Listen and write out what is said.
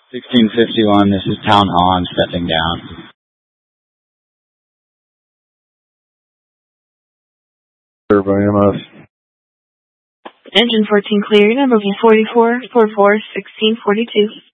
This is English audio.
1651, this is Town Hall. I'm stepping down. By EMS. Engine 14 clear, number 4444 1642.